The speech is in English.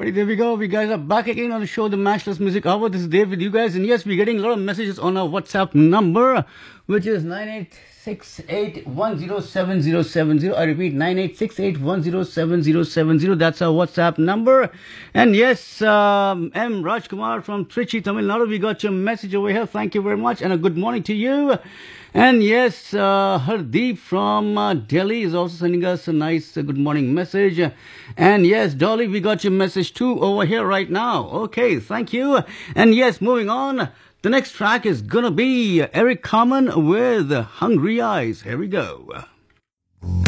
everybody. There we go. We guys are back again on the show, the Matchless Music Hour. This is Dave with you guys. And yes, we're getting a lot of messages on our WhatsApp number, which is 9868107070. I repeat, 9868107070. That's our WhatsApp number. And yes, M. Rajkumar from Trichy, Tamil Nadu. We got your message over here. Thank you very much. And a good morning to you. And yes, Hardeep from Delhi is also sending us a nice good morning message. And yes, Dolly, we got your message too over here right now. Okay, thank you. And yes, moving on. The next track is gonna be Eric Carmen with Hungry Eyes. Here we go.